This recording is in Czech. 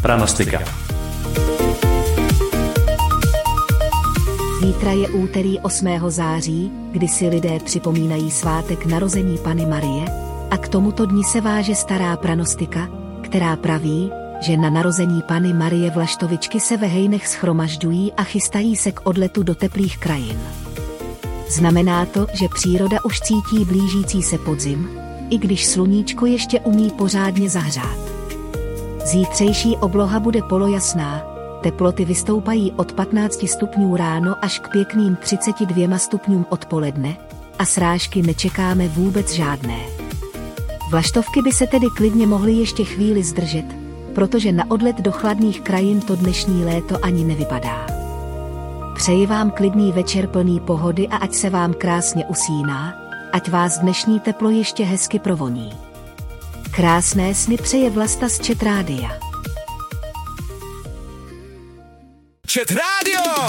Pranostika. Zítra je úterý 8. září, kdy si lidé připomínají svátek narození Panny Marie, a k tomuto dni se váže stará pranostika, která praví, že na narození Panny Marie vlaštovičky se ve hejnech shromažďují a chystají se k odletu do teplých krajin. Znamená to, že příroda už cítí blížící se podzim, i když sluníčko ještě umí pořádně zahřát. Zítřejší obloha bude polojasná, teploty vystoupají od 15 stupňů ráno až k pěkným 32 stupňům odpoledne a srážky nečekáme vůbec žádné. Vlaštovky by se tedy klidně mohly ještě chvíli zdržet, protože na odlet do chladných krajin to dnešní léto ani nevypadá. Přeji vám klidný večer plný pohody a ať se vám krásně usíná, ať vás dnešní teplo ještě hezky provoní. Krásné sny přeje Vlasta z Chat Rádia. Chat Radio!